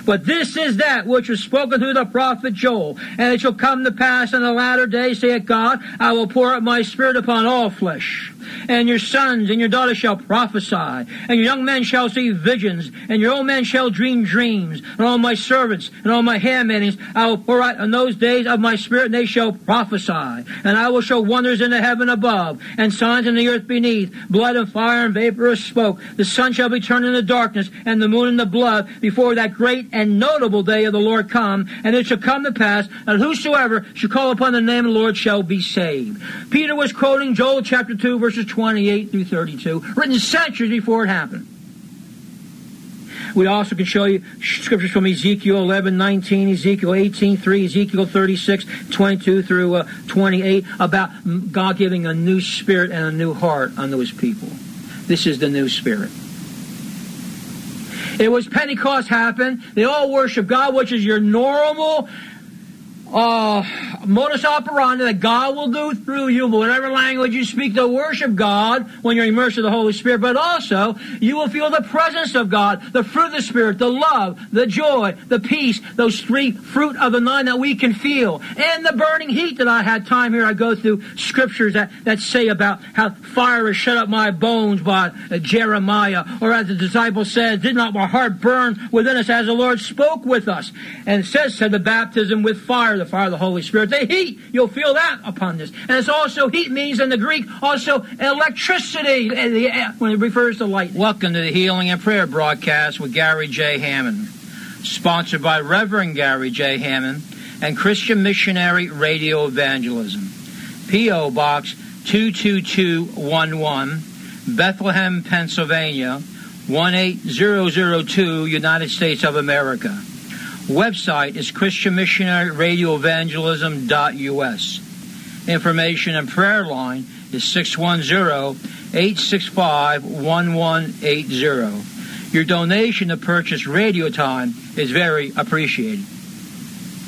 But this is that which was spoken through the prophet Joel. And it shall come to pass in the latter days, saith God, I will pour out my Spirit upon all flesh. And your sons and your daughters shall prophesy, and your young men shall see visions, and your old men shall dream dreams, and all my servants and all my handmaidens I will pour out in those days of my Spirit, and they shall prophesy. And I will show wonders in the heaven above, and signs in the earth beneath, blood and fire and vapor of smoke. The sun shall be turned into darkness, and the moon into blood, before that great and notable day of the Lord come. And it shall come to pass that whosoever shall call upon the name of the Lord shall be saved. Peter was quoting Joel chapter 2, verses 28 through 32, written centuries before it happened. We also can show you scriptures from Ezekiel 11:19, Ezekiel 18:3, Ezekiel 36:22 through 28 about God giving a new spirit and a new heart unto his people. This is the new spirit. It was Pentecost happened. They all worship God, which is your normal modus operandi that God will do through you, whatever language you speak, to worship God when you're immersed in the Holy Spirit. But also, you will feel the presence of God, the fruit of the Spirit, the love, the joy, the peace, those three fruit of the nine that we can feel, and the burning heat that I had time here. I go through scriptures that say about how fire has shut up my bones by Jeremiah, or as the disciple said, did not my heart burn within us as the Lord spoke with us? And it says the baptism with fire, the fire of the Holy Spirit, the heat, you'll feel that upon this. And it's also, heat means in the Greek also electricity when it refers to light. Welcome to the Healing and Prayer broadcast with Gary J. Hammond, sponsored by Reverend Gary J. Hammond and Christian Missionary Radio Evangelism. P.O. Box 22211, Bethlehem, Pennsylvania 18002, United States of America. Website is christianmissionaryradioevangelism.us. Information and prayer line is 610-865-1180. Your donation to purchase radio time is very appreciated.